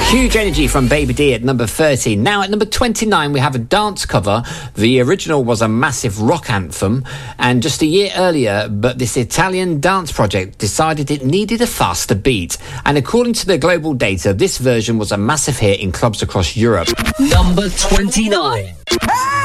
Huge Energy from Baby D at number 13. Now at number 29 we have a dance cover. The original was a massive rock anthem, and just a year earlier, but this Italian dance project decided it needed a faster beat. And according to the global data, this version was a massive hit in clubs across Europe. Number 29.